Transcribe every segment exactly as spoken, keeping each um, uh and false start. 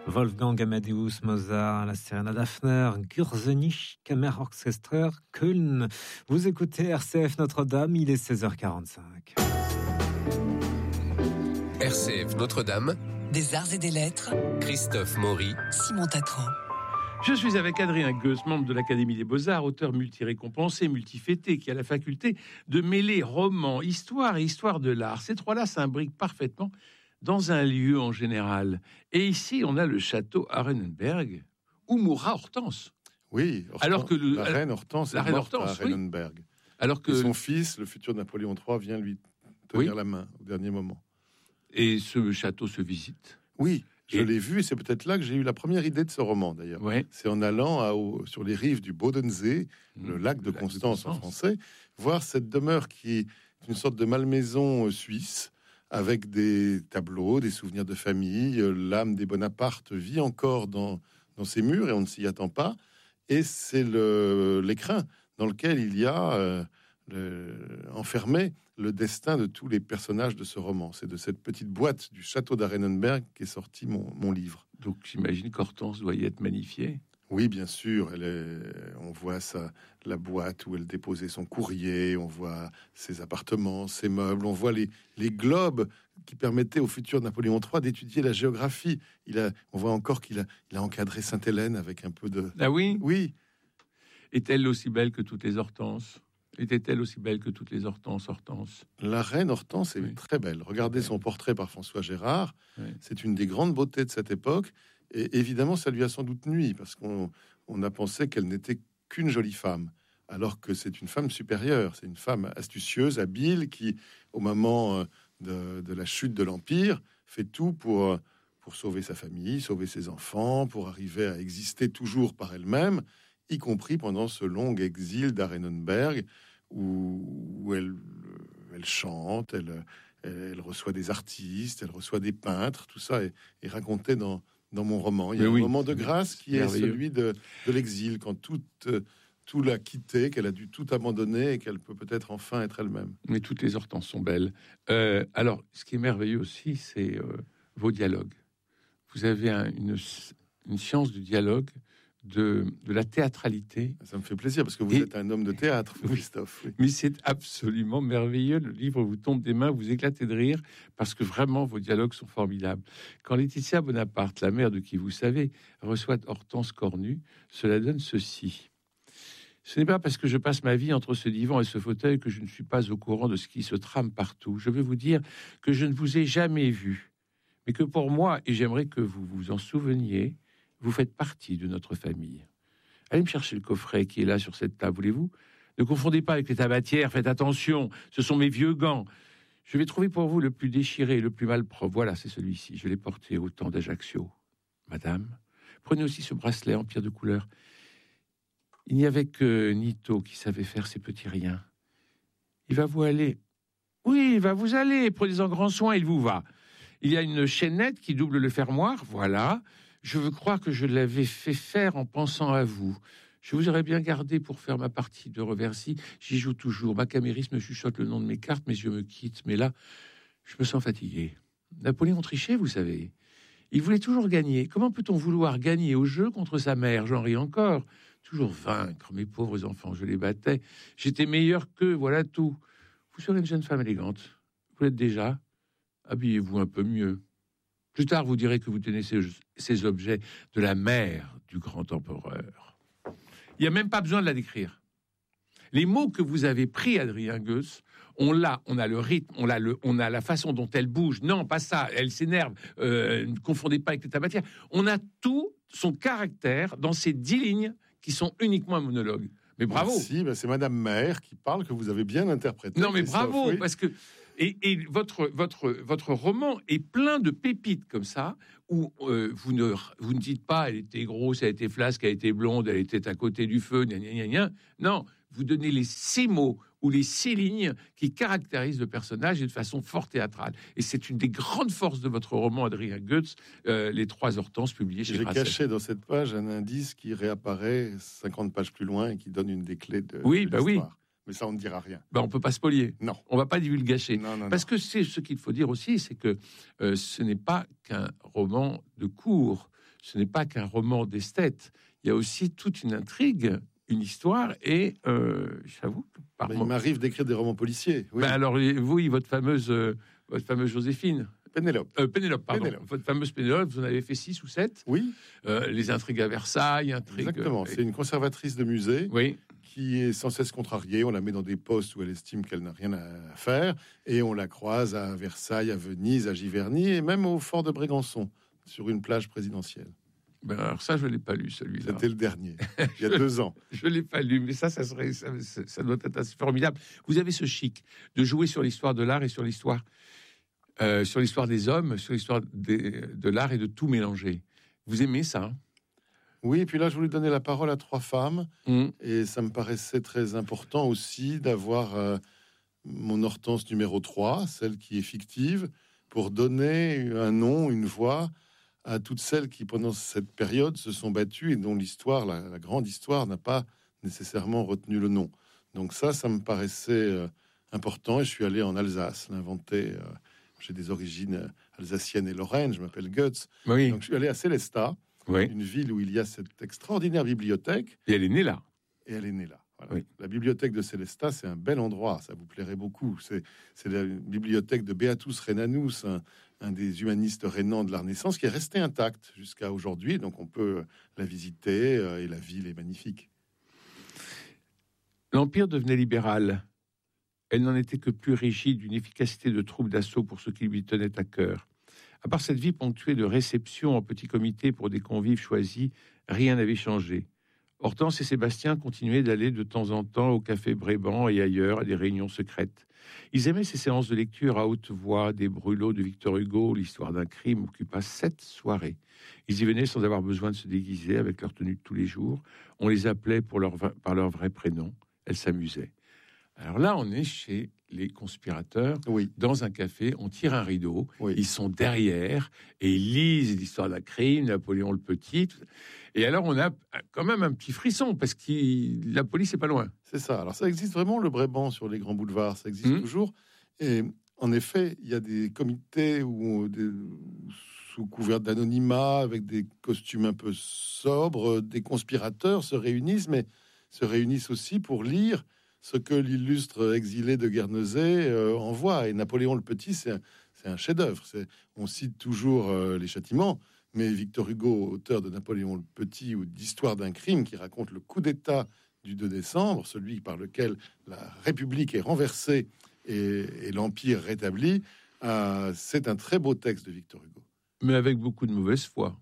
Wolfgang Amadeus Mozart, la Sirena d'Hafner, Gürzenich Kammerorchester, Köln. Vous écoutez R C F Notre-Dame, il est seize heures quarante-cinq. R C F Notre-Dame, des arts et des lettres, Christophe Maury, Simon Tatran. Je suis avec Adrien Goes, membre de l'Académie des Beaux-Arts, auteur multi-récompensé, multi-fêté, qui a la faculté de mêler roman, histoire et histoire de l'art. Ces trois-là s'imbriquent parfaitement dans un lieu en général. Et ici, on a le château Arenenberg, où mourra Hortense. Oui, Hortense, alors que le, la reine Hortense la est reine morte Hortense, à Arenenberg. Oui. Alors que et son fils, le futur Napoléon trois, vient lui tenir oui. la main au dernier moment. Et ce château se visite. Oui, je et... l'ai vu, et c'est peut-être là que j'ai eu la première idée de ce roman, d'ailleurs. Ouais. C'est en allant à, au, sur les rives du Bodensee, mmh, le lac de le Constance lac de en français, voir cette demeure qui est une sorte de malmaison suisse, avec des tableaux, des souvenirs de famille. L'âme des Bonaparte vit encore dans, dans ces murs, et on ne s'y attend pas. Et c'est le, l'écrin dans lequel il y a euh, le, enfermé le destin de tous les personnages de ce roman. C'est de cette petite boîte du château d'Arenenberg qu'est sorti mon, mon livre. Donc j'imagine qu'Hortense doit y être magnifiée. Oui, bien sûr. Elle est, on voit sa, la boîte où elle déposait son courrier, on voit ses appartements, ses meubles, on voit les, les globes qui permettaient au futur Napoléon trois d'étudier la géographie. Il a, on voit encore qu'il a, il a encadré Sainte-Hélène avec un peu de... Ah oui ? Oui. Est-elle aussi belle que toutes les Hortenses ? Était-elle aussi belle que toutes les Hortenses, Hortense ? La reine Hortense est oui. très belle. Regardez oui. son portrait par François Gérard. Oui. C'est une des grandes beautés de cette époque. Et évidemment, ça lui a sans doute nui, parce qu'on on a pensé qu'elle n'était qu'une jolie femme, alors que c'est une femme supérieure. C'est une femme astucieuse, habile, qui, au moment de, de la chute de l'Empire, fait tout pour, pour sauver sa famille, sauver ses enfants, pour arriver à exister toujours par elle-même, y compris pendant ce long exil d'Arenenberg, où, où elle, elle chante, elle, elle reçoit des artistes, elle reçoit des peintres, tout ça est, est raconté dans... dans mon roman. Il y a Mais un oui, moment de grâce qui est celui de, de l'exil, quand tout, euh, tout l'a quitté, qu'elle a dû tout abandonner et qu'elle peut peut-être enfin être elle-même. Mais toutes les Hortenses sont belles. Euh, alors, ce qui est merveilleux aussi, c'est euh, vos dialogues. Vous avez un, une, une science du dialogue, de, de la théâtralité. Ça me fait plaisir, parce que vous et... êtes un homme de théâtre, vous, Christophe. Oui. Mais c'est absolument merveilleux. Le livre vous tombe des mains, vous éclatez de rire, parce que vraiment, vos dialogues sont formidables. Quand Laetitia Bonaparte, la mère de qui vous savez, reçoit Hortense Cornu, cela donne ceci. Ce n'est pas parce que je passe ma vie entre ce divan et ce fauteuil que je ne suis pas au courant de ce qui se trame partout. Je veux vous dire que je ne vous ai jamais vu, mais que pour moi, et j'aimerais que vous vous en souveniez, vous faites partie de notre famille. Allez me chercher le coffret qui est là sur cette table, voulez-vous ? Ne confondez pas avec les tabatières, faites attention, ce sont mes vieux gants. Je vais trouver pour vous le plus déchiré et le plus malpropre. Voilà, c'est celui-ci, je l'ai porté au temps d'Ajaccio. Madame, prenez aussi ce bracelet en pierre de couleur. Il n'y avait que Nito qui savait faire ces petits riens. Il va vous aller. Oui, il va vous aller, prenez-en grand soin, il vous va. Il y a une chaînette qui double le fermoir, voilà. Je veux croire que je l'avais fait faire en pensant à vous. Je vous aurais bien gardé pour faire ma partie de reversi. J'y joue toujours. Ma camériste me chuchote le nom de mes cartes, mes yeux me quittent. Mais là, je me sens fatigué. Napoléon trichait, vous savez. Il voulait toujours gagner. Comment peut-on vouloir gagner au jeu contre sa mère ? J'en ris encore. Toujours vaincre, mes pauvres enfants, je les battais. J'étais meilleur qu'eux, voilà tout. Vous serez une jeune femme élégante. Vous l'êtes déjà. Habillez-vous un peu mieux. Plus tard, vous direz que vous tenez ces, ces objets de la mère du grand empereur. Il n'y a même pas besoin de la décrire. Les mots que vous avez pris, Adrien Goes, on l'a, on a le rythme, on a, le, on a la façon dont elle bouge. Non, pas ça, elle s'énerve. Euh, ne confondez pas avec les tabatières. On a tout son caractère dans ces dix lignes qui sont uniquement un monologue. Mais bravo. Merci, ben c'est Madame Maher qui parle, que vous avez bien interprété. Non, mais bravo, oui. parce que et, et votre votre votre roman est plein de pépites comme ça où euh, vous ne vous ne dites pas elle était grosse, elle était flasque, elle était blonde, elle était à côté du feu, gna gna gna gna. Non, vous donnez les six mots ou les six lignes qui caractérisent le personnage et de façon fort théâtrale. Et c'est une des grandes forces de votre roman, Adrien Goes, euh, Les Trois Hortenses, publié chez Grasset. J'ai caché dans cette page un indice qui réapparaît cinquante pages plus loin et qui donne une des clés de, oui, de bah l'histoire. Oui. mais ça, on ne dira rien. Ben, on peut pas spolier. Non. On va pas divulgacher. Non, non, Parce non. que c'est ce qu'il faut dire aussi, c'est que euh, ce n'est pas qu'un roman de cour, ce n'est pas qu'un roman d'esthète. Il y a aussi toute une intrigue, une histoire, et euh, j'avoue que par Mais il moment- m'arrive d'écrire des romans policiers. Oui. Ben alors, vous, oui, votre fameuse, euh, votre fameuse Joséphine, Pénélope. euh, Pénélope, pardon, Pénélope. votre fameuse Pénélope, vous en avez fait six ou sept. Oui, Euh, les intrigues à Versailles, intrigues. exactement. euh, C'est une conservatrice de musée Oui, qui est sans cesse contrariée. On la met dans des postes où elle estime qu'elle n'a rien à faire. Et on la croise à Versailles, à Venise, à Giverny et même au fort de Brégançon, sur une plage présidentielle. ben alors ça, je l'ai pas lu celui-là. C'était le dernier, il y a deux ans. Je l'ai pas lu, mais ça, ça serait, ça, ça doit être assez formidable. Vous avez ce chic de jouer sur l'histoire de l'art et sur l'histoire, euh, sur l'histoire des hommes, sur l'histoire des- de l'art et de tout mélanger. Vous aimez ça hein Oui, et puis là, je voulais donner la parole à trois femmes. Mmh. Et ça me paraissait très important aussi d'avoir euh, mon Hortense numéro trois, celle qui est fictive, pour donner un nom, une voix à toutes celles qui, pendant cette période, se sont battues et dont l'histoire, la, la grande histoire, n'a pas nécessairement retenu le nom. Donc ça, ça me paraissait euh, important. Et je suis allé en Alsace l'inventer. Euh, j'ai des origines euh, alsaciennes et lorraines. Je m'appelle Goetz. Oui, Donc je suis allé à Célestat, oui. une ville où il y a cette extraordinaire bibliothèque. Et elle est née là. Et elle est née là. Voilà. Oui. La bibliothèque de Célestat, c'est un bel endroit, ça vous plairait beaucoup. C'est, c'est la bibliothèque de Beatus Rhénanus, un, un des humanistes rhénans de la Renaissance, qui est resté intacte jusqu'à aujourd'hui. Donc on peut la visiter euh, et la ville est magnifique. L'Empire devenait libéral. Elle n'en était que plus rigide, d'une efficacité de troupe d'assaut pour ce qui lui tenait à cœur. À part cette vie ponctuée de réceptions en petit comité pour des convives choisis, rien n'avait changé. Hortense et Sébastien continuaient d'aller de temps en temps au café Bréban et ailleurs à des réunions secrètes. Ils aimaient ces séances de lecture à haute voix, des brûlots de Victor Hugo, l'histoire d'un crime occupa sept soirées. Ils y venaient sans avoir besoin de se déguiser avec leur tenue de tous les jours. On les appelait pour leur, par leur vrai prénom. Elles s'amusaient. Alors là, on est chez les conspirateurs. Oui, Dans un café, on tire un rideau, oui. ils sont derrière et ils lisent l'histoire d'un crime, Napoléon le Petit. Et alors, on a quand même un petit frisson parce que la police est pas loin. C'est ça. Alors ça existe vraiment, le Bréban sur les grands boulevards, ça existe Mmh. toujours. Et en effet, il y a des comités où, des- sous couvert d'anonymat, avec des costumes un peu sobres, des conspirateurs se réunissent, mais se réunissent aussi pour lire ce que l'illustre exilé de Guernesey euh, envoie. Et Napoléon le Petit, c'est un, c'est un chef-d'œuvre. C'est- On cite toujours euh, les châtiments, mais Victor Hugo, auteur de Napoléon le Petit ou d'Histoire d'un crime, qui raconte le coup d'État du deux décembre, celui par lequel la République est renversée et, et l'Empire rétabli, euh, c'est un très beau texte de Victor Hugo. Mais avec beaucoup de mauvaise foi.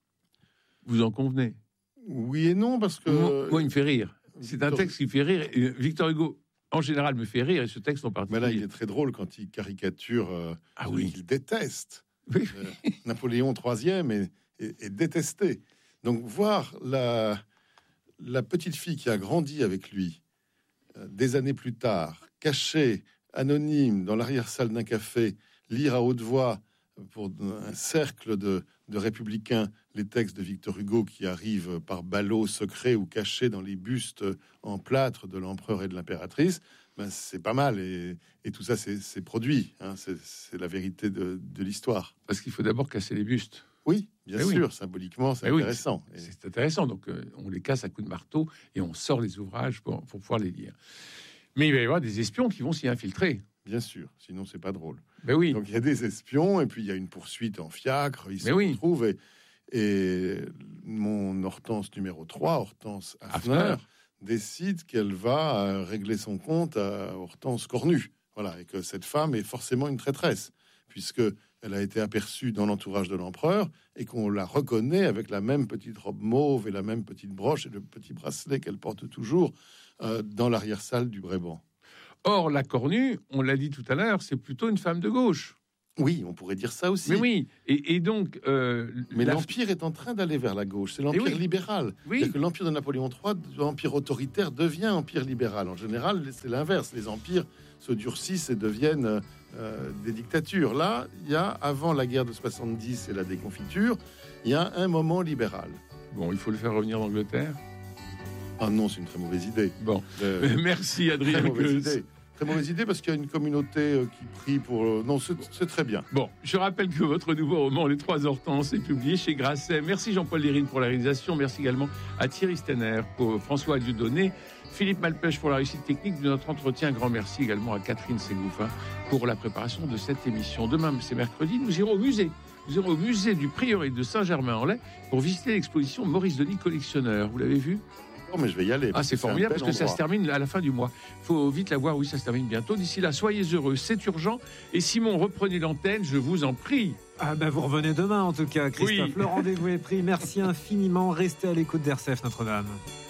Vous en convenez? Oui et non, parce que... Moi, moi, il me fait rire. C'est un Victor- texte qui fait rire. Et Victor Hugo, en général, me fait rire, et ce texte en Mais particulier. là, il est très drôle quand il caricature euh, Ah celui oui. qu'il déteste. Oui. Euh, Napoléon troisième est, est- est détesté. Donc, voir la, la petite fille qui a grandi avec lui euh, des années plus tard, cachée, anonyme, dans l'arrière-salle d'un café, lire à haute voix pour un cercle de, de républicains les textes de Victor Hugo qui arrivent par ballots secrets ou cachés dans les bustes en plâtre de l'empereur et de l'impératrice, ben c'est pas mal. Et, et tout ça, c'est c'est produit. Hein, c'est c'est la vérité de, de l'histoire. Parce qu'il faut d'abord casser les bustes. Oui, bien Eh oui. sûr, symboliquement, c'est Eh oui, intéressant. Et- C'est intéressant. Donc, euh, on les casse à coups de marteau et on sort les ouvrages pour, pour pouvoir les lire. Mais il va y avoir des espions qui vont s'y infiltrer. Bien sûr, sinon c'est pas drôle. Ben oui. Donc il y a des espions et puis il y a une poursuite en fiacre. Ils se Mais oui. retrouvent et, et mon Hortense numéro trois, Hortense Hafner, Hafner. décide qu'elle va euh, régler son compte à Hortense Cornu. Voilà, et que cette femme est forcément une traîtresse, puisque elle a été aperçue dans l'entourage de l'empereur et qu'on la reconnaît avec la même petite robe mauve et la même petite broche et le petit bracelet qu'elle porte toujours euh, dans l'arrière-salle du Bréban. Or, la Cornue, on l'a dit tout à l'heure, c'est plutôt une femme de gauche. Oui, on pourrait dire ça aussi. Mais oui. Et, et donc. euh, Mais la- l'Empire est en train d'aller vers la gauche. C'est l'Empire Eh oui. libéral. Oui. C'est-à-dire que l'Empire de Napoléon trois, l'Empire autoritaire, devient Empire libéral. En général, c'est l'inverse. Les empires se durcissent et deviennent euh, des dictatures. Là, il y a, avant la guerre de soixante-dix et la déconfiture, il y a un moment libéral. Bon, il faut le faire revenir d'Angleterre. Ah non, c'est une très mauvaise idée. Bon, Euh, merci Adrien très mauvaise Goetz. idée. Très mauvaise idée parce qu'il y a une communauté euh, qui prie pour. euh, Non, c'est c'est très bien. Bon, je rappelle que votre nouveau roman, Les Trois Hortenses, est publié chez Grasset. Merci Jean-Paul Lérine pour la réalisation. Merci également à Thierry Stenner, pour François Dieudonné, Philippe Malpêche pour la réussite technique de notre entretien. Un grand merci également à Catherine Ségouffin pour la préparation de cette émission. Demain, c'est mercredi, nous irons au musée. Nous irons au musée du Prieuré de Saint-Germain-en-Laye pour visiter l'exposition Maurice Denis collectionneur. Vous l'avez vu ? Non, mais je vais y aller. Ah, c'est formidable parce que ça se endroit. termine à la fin du mois. Il faut vite la voir, oui, ça se termine bientôt. D'ici là, soyez heureux, c'est urgent. Et Simon, reprenez l'antenne, je vous en prie. Ah ben vous revenez demain en tout cas, Christophe. Oui. Le rendez-vous est pris. Merci infiniment. Restez à l'écoute d'R C F Notre-Dame.